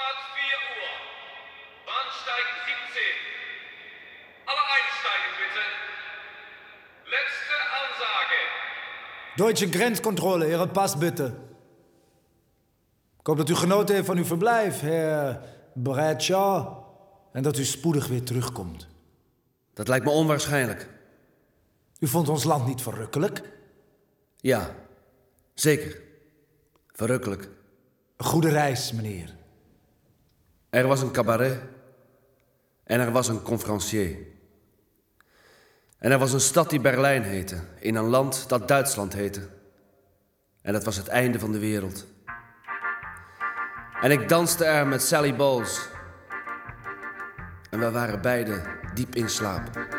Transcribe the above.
Start 4 Uhr. Bahnsteig 17. Alle einsteigen bitte. Letzte Ansage. Deutsche Grenzcontrole, Ihre Pass bitte. Ik hoop dat u genoten heeft van uw verblijf, heer Bradshaw. En dat u spoedig weer terugkomt. Dat lijkt me onwaarschijnlijk. U vond ons land niet verrukkelijk? Ja, zeker. Verrukkelijk. Een goede reis, meneer. Er was een cabaret. En er was een conferencier. En er was een stad die Berlijn heette. In een land dat Duitsland heette. En dat was het einde van de wereld. En ik danste er met Sally Bowles. En we waren beiden diep in slaap.